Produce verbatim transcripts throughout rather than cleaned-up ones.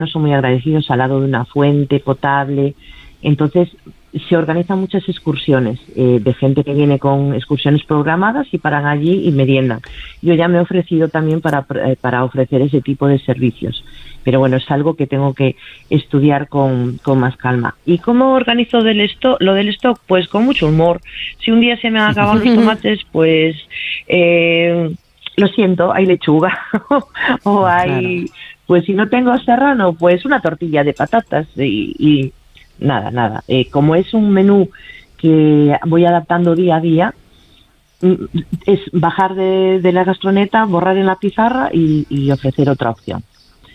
son muy agradecidos, al lado de una fuente potable. Entonces se organizan muchas excursiones eh, de gente que viene con excursiones programadas y paran allí y meriendan. Yo ya me he ofrecido también para, para ofrecer ese tipo de servicios, pero bueno, es algo que tengo que estudiar con, con más calma. ¿Y cómo organizo del stock, lo del stock? Pues con mucho humor. Si un día se me han acabado los tomates, pues eh, lo siento, hay lechuga o hay, claro. Pues si no tengo serrano, pues una tortilla de patatas y, y Nada, nada. Eh, como es un menú que voy adaptando día a día, es bajar de, de la gastroneta, borrar en la pizarra y, y ofrecer otra opción.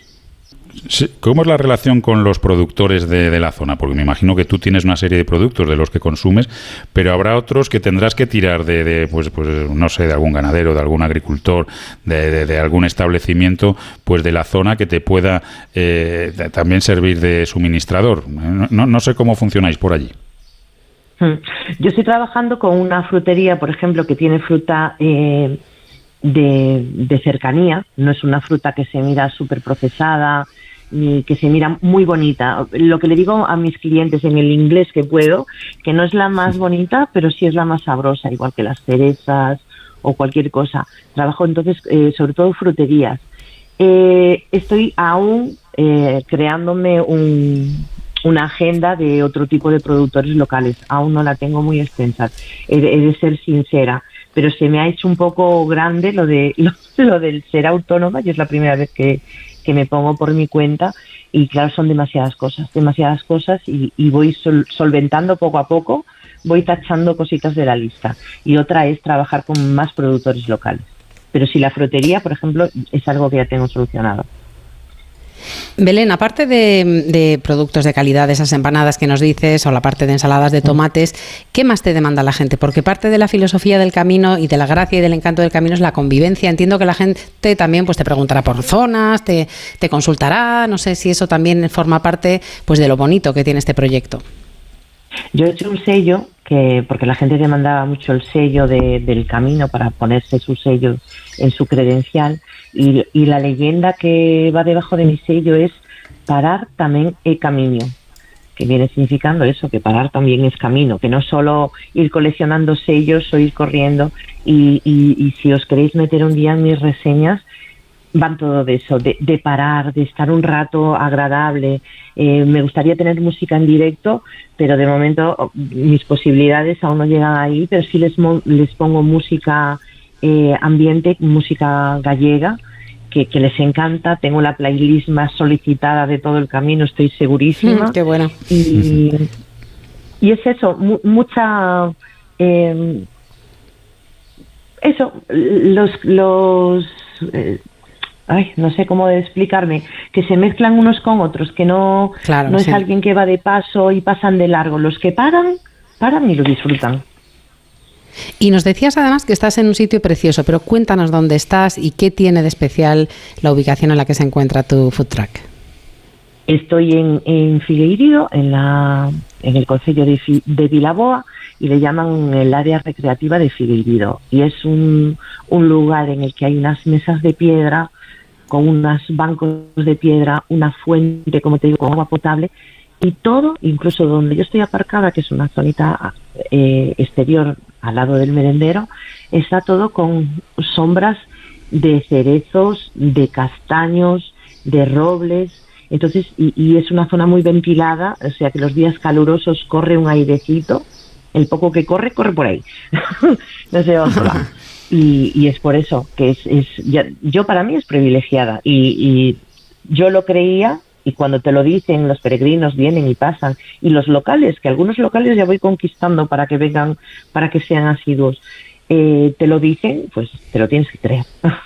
Sí. ¿Cómo es la relación con los productores de, de la zona? Porque me imagino que tú tienes una serie de productos de los que consumes, pero habrá otros que tendrás que tirar de, de pues, pues no sé, de algún ganadero, de algún agricultor, de, de, de algún establecimiento, pues de la zona que te pueda eh, también servir de suministrador. No, no sé cómo funcionáis por allí. Yo estoy trabajando con una frutería, por ejemplo, que tiene fruta eh, de, de cercanía. No es una fruta que se mira súper procesada ni que se mira muy bonita. Lo que le digo a mis clientes en el inglés que puedo, que no es la más bonita, pero sí es la más sabrosa, igual que las cerezas o cualquier cosa. Trabajo entonces eh, sobre todo fruterías. Eh, estoy aún eh, creándome un, una agenda de otro tipo de productores locales. Aún no la tengo muy extensa, he de, he de ser sincera, pero se me ha hecho un poco grande lo de lo, lo del ser autónoma. Yo es la primera vez que que me pongo por mi cuenta y claro, son demasiadas cosas, demasiadas cosas y, y voy sol, solventando poco a poco, voy tachando cositas de la lista. Y otra es trabajar con más productores locales. Pero si la frutería, por ejemplo, es algo que ya tengo solucionado. Belén, aparte de, de productos de calidad, de esas empanadas que nos dices, o la parte de ensaladas de tomates, ¿qué más te demanda la gente? Porque parte de la filosofía del camino y de la gracia y del encanto del camino es la convivencia. Entiendo que la gente también pues te preguntará por zonas, te, te consultará, no sé si eso también forma parte pues de lo bonito que tiene este proyecto. Yo he hecho un sello, que porque la gente demandaba mucho el sello de, del camino para ponerse su sello en su credencial, y, y la leyenda que va debajo de mi sello es parar también é camino, que viene significando eso, que parar también es camino, que no solo ir coleccionando sellos o ir corriendo, y, y, y si os queréis meter un día en mis reseñas, van todo de eso, de, de parar, de estar un rato agradable. Eh, me gustaría tener música en directo, pero de momento mis posibilidades aún no llegan ahí, pero sí les, les pongo música eh, ambiente, música gallega, que, que les encanta. Tengo la playlist más solicitada de todo el camino, estoy segurísima. Mm, qué bueno. Y, y es eso, mu- mucha... Eh, eso, los... los eh, Ay, no sé cómo explicarme, que se mezclan unos con otros, que no, claro, no sí. es alguien que va de paso y pasan de largo. Los que paran, paran y lo disfrutan. Y nos decías además que estás en un sitio precioso, pero cuéntanos dónde estás y qué tiene de especial la ubicación en la que se encuentra tu food truck. Estoy en, en Figueiredo, en, la, en el concello de, de Vilaboa, y le llaman el área recreativa de Figueiredo. Y es un, un lugar en el que hay unas mesas de piedra, con unos bancos de piedra, una fuente, como te digo, con agua potable, y todo, incluso donde yo estoy aparcada, que es una zonita eh, exterior al lado del merendero, está todo con sombras de cerezos, de castaños, de robles. Entonces, y, y es una zona muy ventilada, o sea que los días calurosos corre un airecito, el poco que corre, corre por ahí. No sé dónde va. Y, y es por eso que es, es ya, yo para mí es privilegiada y, y yo lo creía, y cuando te lo dicen los peregrinos vienen y pasan, y los locales, que algunos locales ya voy conquistando para que vengan, para que sean asiduos, eh, te lo dicen, pues te lo tienes que creer.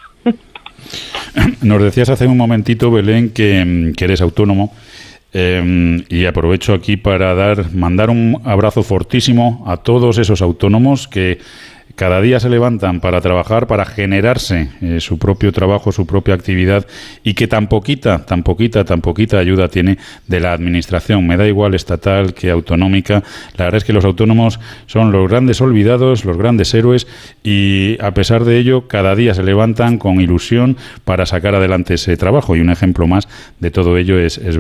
Nos decías hace un momentito, Belén, que, que eres autónomo. Eh, y aprovecho aquí para dar mandar un abrazo fortísimo a todos esos autónomos que cada día se levantan para trabajar, para generarse eh, su propio trabajo, su propia actividad, y que tan poquita, tan poquita, tan poquita ayuda tiene de la administración. Me da igual estatal que autonómica. La verdad es que los autónomos son los grandes olvidados, los grandes héroes, y a pesar de ello, cada día se levantan con ilusión para sacar adelante ese trabajo. Y un ejemplo más de todo ello es, es